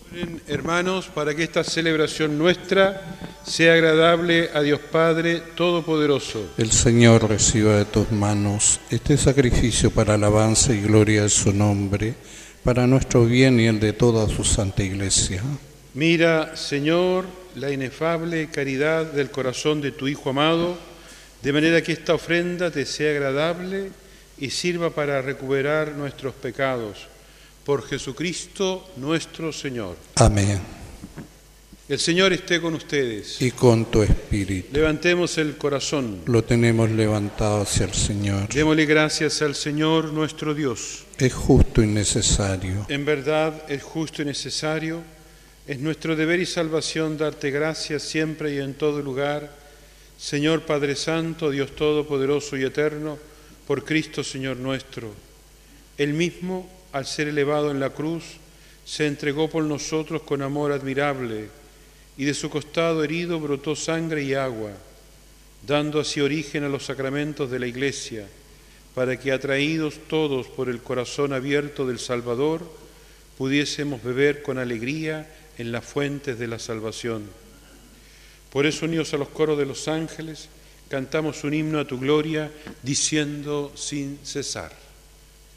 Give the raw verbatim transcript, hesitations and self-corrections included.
Hermanos, para que esta celebración nuestra sea agradable a Dios Padre Todopoderoso. El Señor reciba de tus manos este sacrificio para alabanza y gloria de su nombre, para nuestro bien y el de toda su santa Iglesia. Mira, Señor, la inefable caridad del corazón de tu Hijo amado, de manera que esta ofrenda te sea agradable y sirva para recuperar nuestros pecados. Por Jesucristo nuestro Señor. Amén. El Señor esté con ustedes. Y con tu espíritu. Levantemos el corazón. Lo tenemos levantado hacia el Señor. Démosle gracias al Señor nuestro Dios. Es justo y necesario. En verdad es justo y necesario. Es nuestro deber y salvación darte gracias siempre y en todo lugar. Señor Padre Santo, Dios Todopoderoso y Eterno, por Cristo Señor nuestro. Él mismo, al ser elevado en la cruz, se entregó por nosotros con amor admirable, y de su costado herido brotó sangre y agua, dando así origen a los sacramentos de la Iglesia, para que, atraídos todos por el corazón abierto del Salvador, pudiésemos beber con alegría en las fuentes de la salvación. Por eso, unidos a los coros de los ángeles, cantamos un himno a tu gloria, diciendo sin cesar.